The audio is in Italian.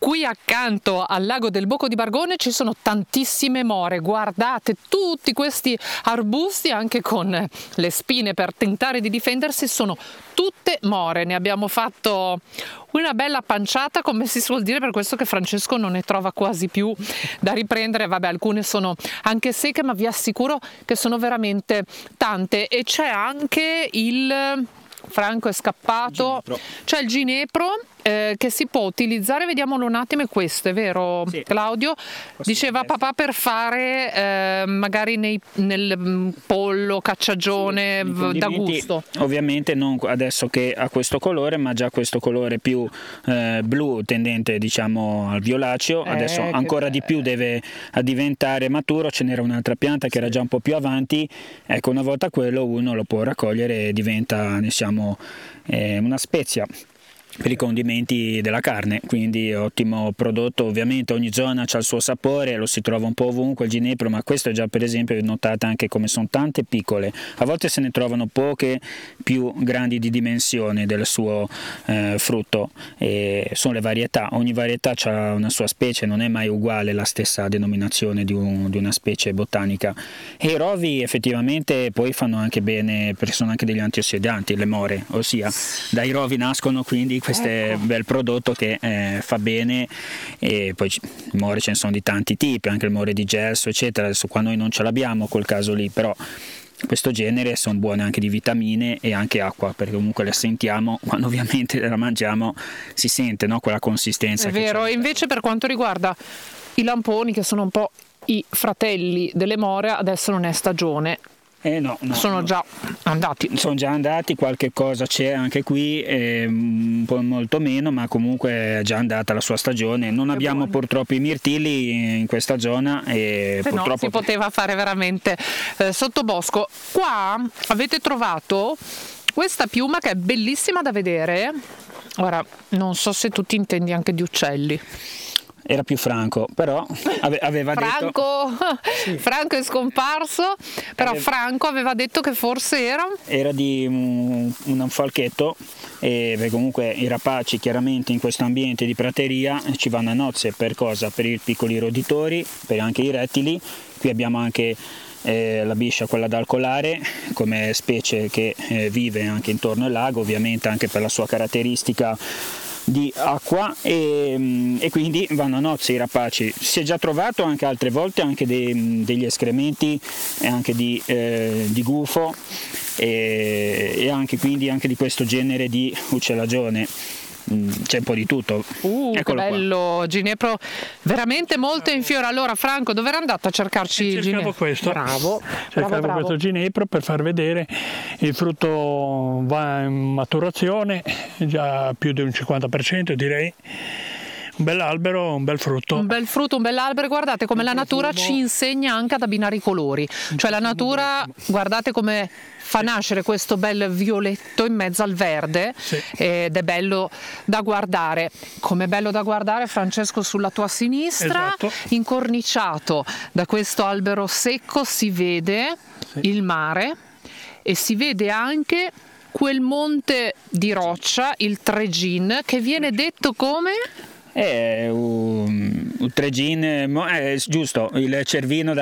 Qui accanto al lago del Bocco di Bargone ci sono tantissime more, guardate tutti questi arbusti anche con le spine per tentare di difendersi, sono tutte more. Ne abbiamo fatto una bella panciata, come si suol dire, per questo che Francesco non ne trova quasi più da riprendere. Vabbè, alcune sono anche secche, ma vi assicuro che sono veramente tante. E c'è anche il Franco è scappato, c'è il ginepro che si può utilizzare, vediamolo un attimo, è questo, è vero? Sì. Claudio diceva papà per fare magari nel pollo, cacciagione, sì, da gusto. Ovviamente non adesso che ha questo colore, ma già questo colore più blu tendente diciamo al violaceo, adesso ancora di più deve diventare maturo. Ce n'era un'altra pianta che era già un po' più avanti, ecco, una volta quello uno lo può raccogliere e diventa diciamo una spezia per i condimenti della carne, quindi ottimo prodotto. Ovviamente ogni zona ha il suo sapore, lo si trova un po' ovunque il ginepro, ma questo è già, per esempio, notate anche come sono tante piccole, a volte se ne trovano poche più grandi di dimensione del suo frutto, e sono le varietà, ogni varietà ha una sua specie, non è mai uguale la stessa denominazione di una specie botanica. E i rovi effettivamente poi fanno anche bene perché sono anche degli antiossidanti, le more, ossia dai rovi nascono quindi questo è un bel prodotto che fa bene. E poi il more ce ne sono di tanti tipi, anche il more di gelso eccetera. Adesso qua noi non ce l'abbiamo quel caso lì, però questo genere sono buone anche di vitamine e anche acqua, perché comunque le sentiamo quando ovviamente la mangiamo, si sente, no? Quella consistenza. È vero. E invece per quanto riguarda i lamponi, che sono un po' i fratelli delle more, adesso non è stagione. No, sono già andati. Sono già andati, qualche cosa c'è anche qui, un po' molto meno, ma comunque è già andata la sua stagione. Non abbiamo purtroppo i mirtilli in questa zona e purtroppo no, si poteva fare veramente sottobosco. Qua avete trovato questa piuma che è bellissima da vedere. Ora, non so se tu ti intendi anche di uccelli. Era più Franco, però aveva Franco, detto sì. Franco è scomparso, però Franco aveva detto che forse era di un falchetto, e comunque i rapaci chiaramente in questo ambiente di prateria ci vanno a nozze. Per cosa? Per i piccoli roditori, per anche i rettili. Qui abbiamo anche la biscia, quella d'alcolare, come specie che vive anche intorno al lago, ovviamente anche per la sua caratteristica di acqua, e quindi vanno a nozze i rapaci. Si è già trovato anche altre volte anche degli escrementi anche di gufo e anche quindi anche di questo genere di uccellagione. C'è un po' di tutto. Che bello qua. Ginepro veramente molto in fiore. Allora Franco, dove era andato a cercarci il ginepro? Questo. Cercavo questo ginepro per far vedere il frutto. Va in maturazione già più di un 50%, direi. Un bel albero, un bel frutto. Un bel frutto, un bell'albero. Guardate come la natura ci insegna anche ad abbinare i colori. Cioè la natura, guardate come fa nascere questo bel violetto in mezzo al verde, sì. Ed è bello da guardare. Come è bello da guardare, Francesco, sulla tua sinistra, esatto. Incorniciato da questo albero secco, si vede il mare e si vede anche quel monte di roccia, il Tregin, che viene detto come... un Tregin, giusto, il Cervino